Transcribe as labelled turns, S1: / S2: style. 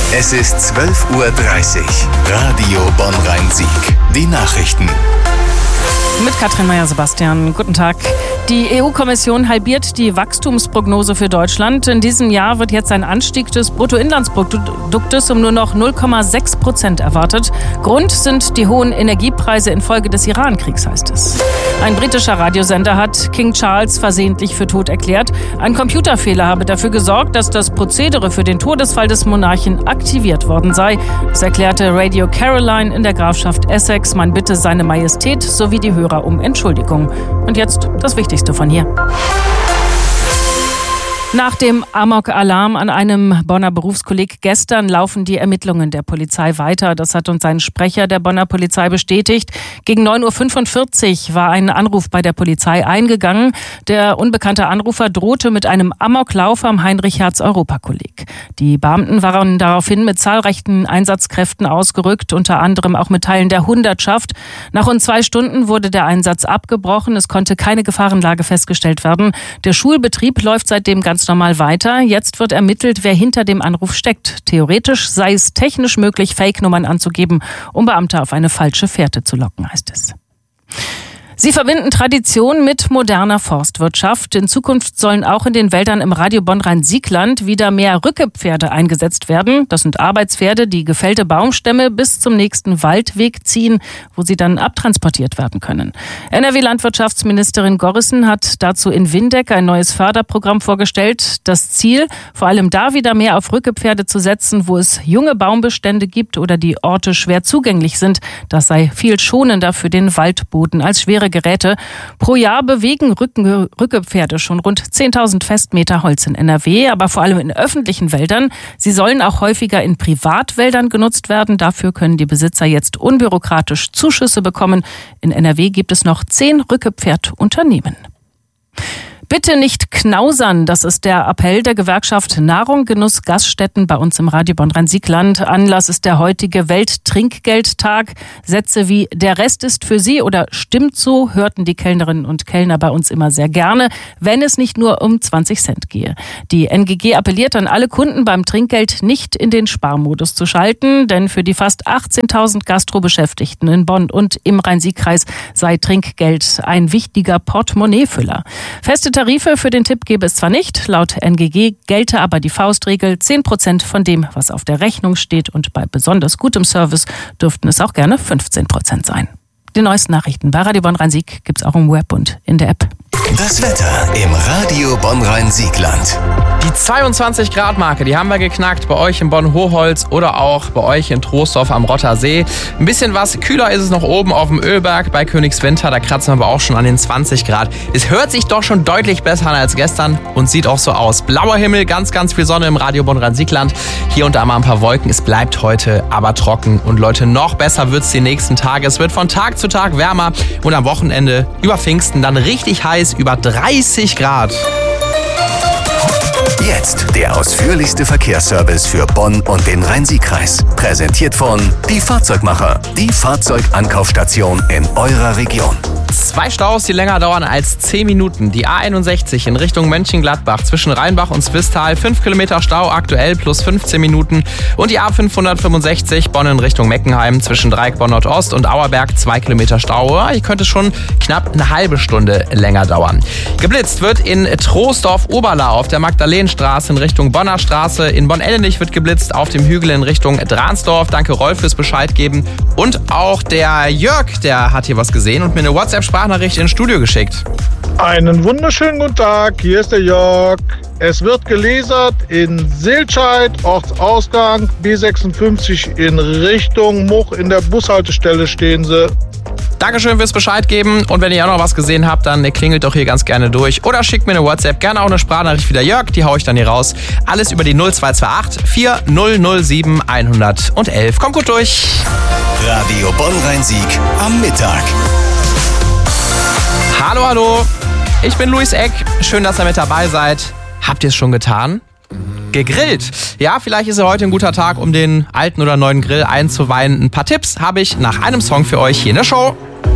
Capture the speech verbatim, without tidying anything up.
S1: Es ist zwölf Uhr dreißig. Radio Bonn-Rhein-Sieg. Die Nachrichten.
S2: Mit Katrin Meyer-Sebastian. Guten Tag. Die E U-Kommission halbiert die Wachstumsprognose für Deutschland. In diesem Jahr wird jetzt ein Anstieg des Bruttoinlandsproduktes um nur noch null Komma sechs Prozent erwartet. Grund sind die hohen Energiepreise infolge des Iran-Kriegs, heißt es. Ein britischer Radiosender hat King Charles versehentlich für tot erklärt. Ein Computerfehler habe dafür gesorgt, dass das Prozedere für den Todesfall des Monarchen aktiviert worden sei. Das erklärte Radio Caroline in der Grafschaft Essex. Man bitte seine Majestät sowie die Hörer um Entschuldigung. Und jetzt das Wichtigste von hier. Nach dem Amok-Alarm an einem Bonner Berufskolleg gestern laufen die Ermittlungen der Polizei weiter. Das hat uns ein Sprecher der Bonner Polizei bestätigt. Gegen neun Uhr fünfundvierzig war ein Anruf bei der Polizei eingegangen. Der unbekannte Anrufer drohte mit einem Amoklauf am Heinrich-Hertz-Europa-Kolleg. Die Beamten waren daraufhin mit zahlreichen Einsatzkräften ausgerückt, unter anderem auch mit Teilen der Hundertschaft. Nach rund zwei Stunden wurde der Einsatz abgebrochen. Es konnte keine Gefahrenlage festgestellt werden. Der Schulbetrieb läuft seitdem ganz normal weiter. Jetzt wird ermittelt, wer hinter dem Anruf steckt. Theoretisch sei es technisch möglich, Fake-Nummern anzugeben, um Beamte auf eine falsche Fährte zu locken, heißt es. Sie verbinden Tradition mit moderner Forstwirtschaft. In Zukunft sollen auch in den Wäldern im Radio Bonn-Rhein-Sieg-Land wieder mehr Rückepferde eingesetzt werden. Das sind Arbeitspferde, die gefällte Baumstämme bis zum nächsten Waldweg ziehen, wo sie dann abtransportiert werden können. N R W-Landwirtschaftsministerin Gorrissen hat dazu in Windeck ein neues Förderprogramm vorgestellt. Das Ziel, vor allem da wieder mehr auf Rückepferde zu setzen, wo es junge Baumbestände gibt oder die Orte schwer zugänglich sind. Das sei viel schonender für den Waldboden als schwere Geräte. Pro Jahr bewegen Rücken, Rückepferde schon rund zehntausend Festmeter Holz in N R W, aber vor allem in öffentlichen Wäldern. Sie sollen auch häufiger in Privatwäldern genutzt werden. Dafür können die Besitzer jetzt unbürokratisch Zuschüsse bekommen. In N R W gibt es noch zehn Rückepferdunternehmen. Bitte nicht knausern, das ist der Appell der Gewerkschaft Nahrung, Genuss, Gaststätten bei uns im Radio Bonn-Rhein-Sieg-Land. Anlass ist der heutige Welttrinkgeldtag. Sätze wie "Der Rest ist für Sie" oder "Stimmt so" hörten die Kellnerinnen und Kellner bei uns immer sehr gerne, wenn es nicht nur um zwanzig Cent gehe. Die N G G appelliert an alle Kunden beim Trinkgeld nicht in den Sparmodus zu schalten, denn für die fast achtzehntausend Gastrobeschäftigten in Bonn und im Rhein-Sieg-Kreis sei Trinkgeld ein wichtiger Portemonnaiefüller. Feste Tarife für den Tipp gäbe es zwar nicht, laut N G G gelte aber die Faustregel, zehn Prozent von dem, was auf der Rechnung steht, und bei besonders gutem Service dürften es auch gerne fünfzehn Prozent sein. Die neuesten Nachrichten bei Radio Bonn-Rhein-Sieg gibt es auch im Web und in der App.
S1: Das Wetter im Radio Bonn-Rhein-Sieg-Land.
S3: Die zweiundzwanzig Grad Marke, die haben wir geknackt bei euch in Bonn-Hochholz oder auch bei euch in Troisdorf am Rottersee. Ein bisschen was kühler ist es noch oben auf dem Ölberg bei Königswinter, da kratzen wir aber auch schon an den zwanzig Grad. Es hört sich doch schon deutlich besser an als gestern und sieht auch so aus. Blauer Himmel, ganz, ganz viel Sonne im Radio Bonn-Rhein-Sieg-Land. Hier und da mal ein paar Wolken, es bleibt heute aber trocken. Und Leute, noch besser wird es die nächsten Tage. Es wird von Tag zu Tag wärmer und am Wochenende über Pfingsten dann richtig heiß, über dreißig Grad.
S1: Jetzt der ausführlichste Verkehrsservice für Bonn und den Rhein-Sieg-Kreis. Präsentiert von Die Fahrzeugmacher, die Fahrzeugankaufstation in eurer Region.
S3: Zwei Staus, die länger dauern als zehn Minuten. Die A einundsechzig in Richtung Mönchengladbach zwischen Rheinbach und Zwistal. fünf Kilometer Stau aktuell plus fünfzehn Minuten. Und die A fünfhundertfünfundsechzig Bonn in Richtung Meckenheim zwischen Dreieckborn Nordost und Auerberg. zwei Kilometer Stau. Hier könnte schon knapp eine halbe Stunde länger dauern. Geblitzt wird in Troisdorf-Oberla auf der Magdalenenstraße in Richtung Bonner Straße. In Bonn-Ellenich wird geblitzt auf dem Hügel in Richtung Dransdorf. Danke Rolf fürs Bescheid geben. Und auch der Jörg, der hat hier was gesehen und mir eine WhatsApp-Sprachnachricht ins Studio geschickt.
S4: Einen wunderschönen guten Tag, hier ist der Jörg. Es wird gelasert in Siltscheid, Ortsausgang B sechsundfünfzig in Richtung Much. In der Bushaltestelle stehen sie.
S3: Dankeschön fürs Bescheid geben. Und wenn ihr auch noch was gesehen habt, dann klingelt doch hier ganz gerne durch. Oder schickt mir eine WhatsApp, gerne auch eine Sprachnachricht wie der Jörg. Die hau ich dann hier raus. Alles über die null zwei zwei acht vier null null sieben eins eins eins. Kommt gut durch.
S1: Radio Bonn-Rhein-Sieg am Mittag.
S3: Hallo, hallo. Ich bin Luis Eck. Schön, dass ihr mit dabei seid. Habt ihr es schon getan? Gegrillt. Ja, vielleicht ist ja heute ein guter Tag, um den alten oder neuen Grill einzuweihen. Ein paar Tipps habe ich nach einem Song für euch hier in der Show.